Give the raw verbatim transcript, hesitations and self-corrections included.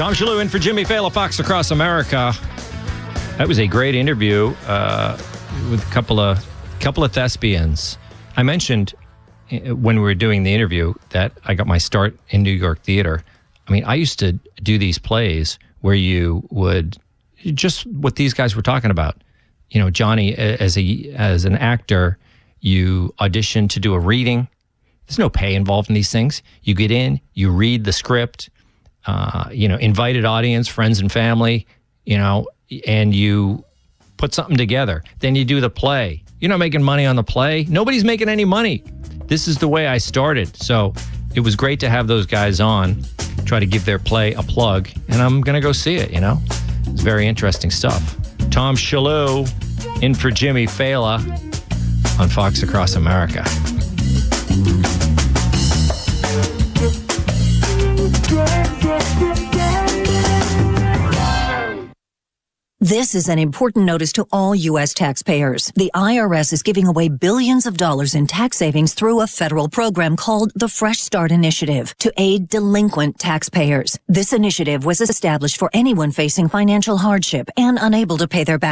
Tom Shalhoub in for Jimmy Fallon, Fox Across America. That was a great interview uh, with a couple of couple of thespians. I mentioned when we were doing the interview that I got my start in New York theater. I mean, I used to do these plays where you would just what these guys were talking about. You know, Johnny, as a as an actor, you audition to do a reading. There's no pay involved in these things. You get in, you read the script, uh, you know, invited audience, friends and family, you know, and you put something together. Then you do the play. You're not making money on the play. Nobody's making any money. This is the way I started. So it was great to have those guys on, try to give their play a plug, and I'm going to go see it, you know. It's very interesting stuff. Tom Shalhoub in for Jimmy Fallon on Fox Across America. This is an important notice to all U S taxpayers. The I R S is giving away billions of dollars in tax savings through a federal program called the Fresh Start Initiative to aid delinquent taxpayers. This initiative was established for anyone facing financial hardship and unable to pay their back